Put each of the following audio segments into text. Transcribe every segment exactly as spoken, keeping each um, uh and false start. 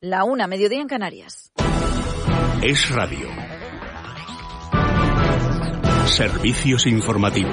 La una, mediodía en Canarias. Es Radio. Servicios informativos.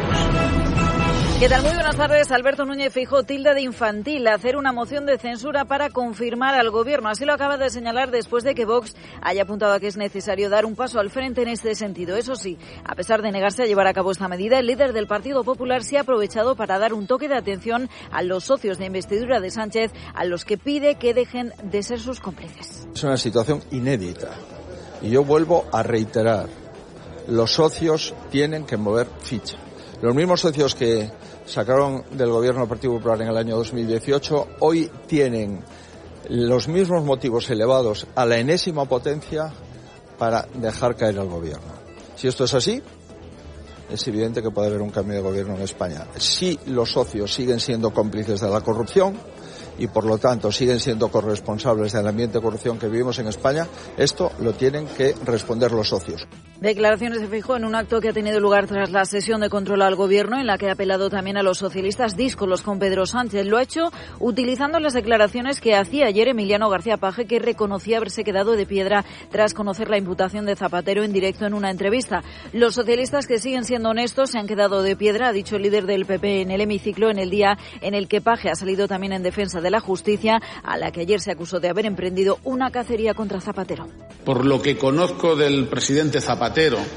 ¿Qué tal? Muy buenas tardes. Alberto Núñez Feijóo tilda de infantil hacer una moción de censura para confirmar al Gobierno. Así lo acaba de señalar después de que Vox haya apuntado a que es necesario dar un paso al frente en este sentido. Eso sí, a pesar de negarse a llevar a cabo esta medida, el líder del Partido Popular se ha aprovechado para dar un toque de atención a los socios de investidura de Sánchez, a los que pide que dejen de ser sus cómplices. Es una situación inédita y yo vuelvo a reiterar, los socios tienen que mover ficha. Los mismos socios que sacaron del gobierno del Partido Popular en el año dos mil dieciocho, hoy tienen los mismos motivos elevados a la enésima potencia para dejar caer al gobierno. Si esto es así, es evidente que puede haber un cambio de gobierno en España. Si los socios siguen siendo cómplices de la corrupción y por lo tanto siguen siendo corresponsables del ambiente de corrupción que vivimos en España, esto lo tienen que responder los socios. Declaraciones de Feijóo en un acto que ha tenido lugar tras la sesión de control al Gobierno, en la que ha apelado también a los socialistas díscolos con Pedro Sánchez. Lo ha hecho utilizando las declaraciones que hacía ayer Emiliano García Paje, que reconocía haberse quedado de piedra tras conocer la imputación de Zapatero en directo en una entrevista. Los socialistas, que siguen siendo honestos, se han quedado de piedra, ha dicho el líder del P P en el hemiciclo, en el día en el que Paje ha salido también en defensa de la justicia, a la que ayer se acusó de haber emprendido una cacería contra Zapatero. Por lo que conozco del presidente Zapatero,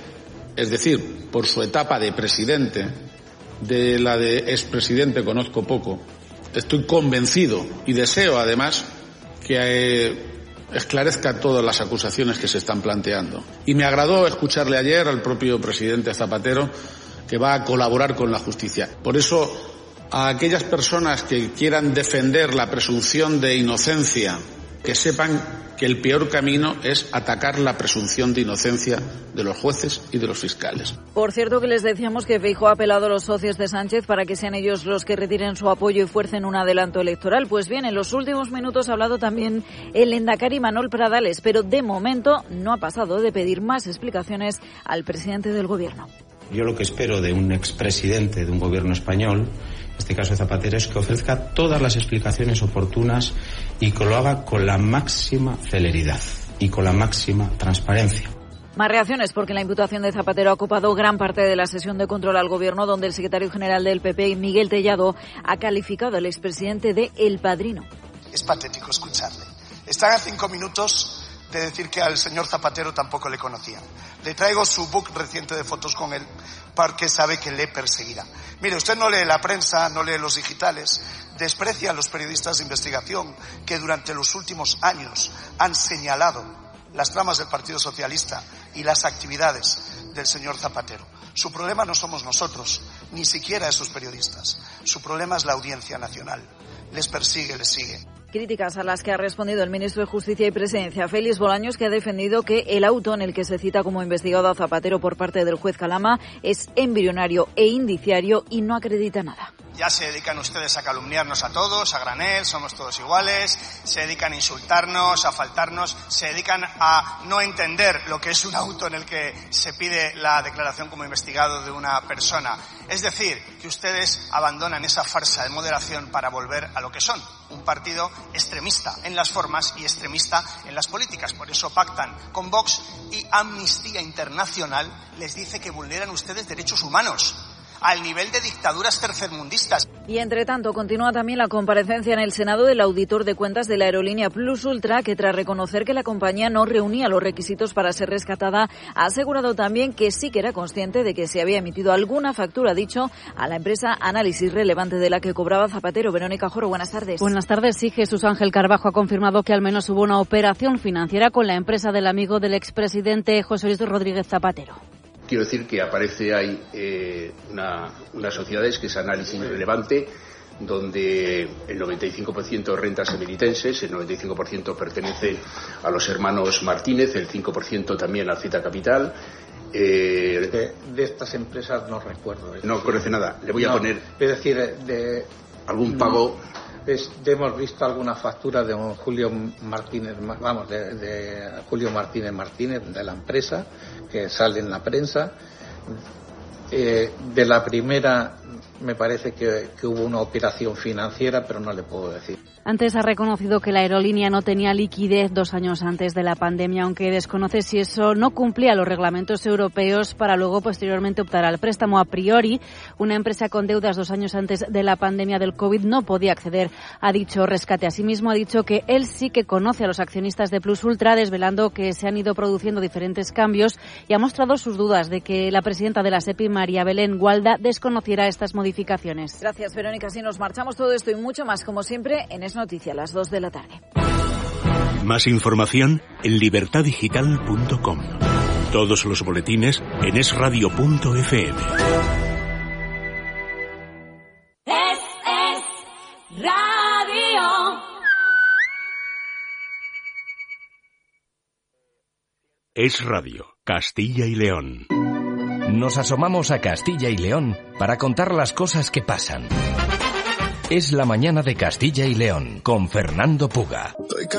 es decir, por su etapa de presidente, de la de expresidente conozco poco, estoy convencido y deseo además que eh, esclarezca todas las acusaciones que se están planteando. Y me agradó escucharle ayer al propio presidente Zapatero que va a colaborar con la justicia. Por eso, a aquellas personas que quieran defender la presunción de inocencia, que sepan que el peor camino es atacar la presunción de inocencia de los jueces y de los fiscales. Por cierto, que les decíamos que Feijóo ha apelado a los socios de Sánchez para que sean ellos los que retiren su apoyo y fuercen un adelanto electoral. Pues bien, en los últimos minutos ha hablado también el lehendakari Manuel Pradales, pero de momento no ha pasado de pedir más explicaciones al presidente del Gobierno. Yo lo que espero de un expresidente de un gobierno español, en este caso Zapatero, es que ofrezca todas las explicaciones oportunas y que lo haga con la máxima celeridad y con la máxima transparencia. Más reacciones, porque la imputación de Zapatero ha ocupado gran parte de la sesión de control al Gobierno, donde el secretario general del P P, Miguel Tellado, ha calificado al expresidente de el padrino. Es patético escucharle. Están a cinco minutos de decir que al señor Zapatero tampoco le conocían. Le traigo su book reciente de fotos con él, porque sabe que le perseguirá. Mire, usted no lee la prensa, no lee los digitales, desprecia a los periodistas de investigación que durante los últimos años han señalado las tramas del Partido Socialista y las actividades del señor Zapatero. Su problema no somos nosotros, ni siquiera esos periodistas. Su problema es la Audiencia Nacional. Les persigue, les sigue. Críticas a las que ha respondido el ministro de Justicia y Presidencia, Félix Bolaños, que ha defendido que el auto en el que se cita como investigado a Zapatero por parte del juez Calama es embrionario e indiciario y no acredita nada. Ya se dedican ustedes a calumniarnos a todos, a granel, somos todos iguales, se dedican a insultarnos, a faltarnos, se dedican a no entender lo que es un auto en el que se pide la declaración como investigado de una persona. Es decir, que ustedes abandonan esa farsa de moderación para volver a lo que son, un partido extremista en las formas y extremista en las políticas. Por eso pactan con Vox y Amnistía Internacional les dice que vulneran ustedes derechos humanos al nivel de dictaduras tercermundistas. Y entre tanto continúa también la comparecencia en el Senado del auditor de cuentas de la aerolínea Plus Ultra, que tras reconocer que la compañía no reunía los requisitos para ser rescatada, ha asegurado también que sí que era consciente de que se había emitido alguna factura, dicho, a la empresa Análisis Relevante de la que cobraba Zapatero. Verónica Joro, buenas tardes. Buenas tardes. Sí, Jesús Ángel Carbajo ha confirmado que al menos hubo una operación financiera con la empresa del amigo del expresidente José Luis Rodríguez Zapatero. Quiero decir que aparece ahí eh, una, unas sociedades que es Análisis Relevante, donde el noventa y cinco por ciento rentas emilitenses, el noventa y cinco por ciento pertenece a los hermanos Martínez, el cinco por ciento también a Zeta Capital. Eh, de, de estas empresas no recuerdo. No conoce nada. Le voy no, a poner... Es decir, de... algún pago... Es, hemos visto alguna factura de un Julio Martínez, vamos, de, de Julio Martínez Martínez, de la empresa, que sale en la prensa. Eh, de la primera me parece que, que hubo una operación financiera, pero no le puedo decir. Antes ha reconocido que la aerolínea no tenía liquidez dos años antes de la pandemia, aunque desconoce si eso no cumplía los reglamentos europeos para luego posteriormente optar al préstamo. A priori, una empresa con deudas dos años antes de la pandemia del COVID no podía acceder a dicho rescate. Asimismo, ha dicho que él sí que conoce a los accionistas de Plus Ultra, desvelando que se han ido produciendo diferentes cambios, y ha mostrado sus dudas de que la presidenta de la SEPI, María Belén Gualda, desconociera estas modificaciones. Gracias, Verónica. Así nos marchamos. Todo esto y mucho más, como siempre, en Es Noticia a las dos de la tarde. Más información en libertad digital punto com. Todos los boletines en es radio punto efe eme. Es, es radio. Es Radio, Castilla y León. Nos asomamos a Castilla y León para contar las cosas que pasan. Es la mañana de Castilla y León con Fernando Puga.